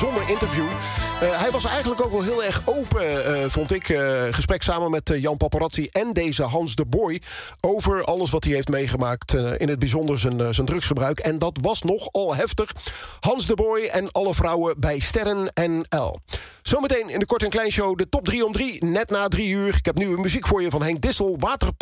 bijzonder interview. Hij was eigenlijk ook wel heel erg open, vond ik. Gesprek samen met Jan Paparazzi en deze Hans de Boy over alles wat hij heeft meegemaakt. In het bijzonder zijn drugsgebruik. En dat was nogal heftig. Hans de Boy en alle vrouwen bij Sterren NL. Zometeen in de Kort en Klein Show de top 3 om 3, net na 3 uur. Ik heb nu muziek voor je van Henk Dissel, Waterpad.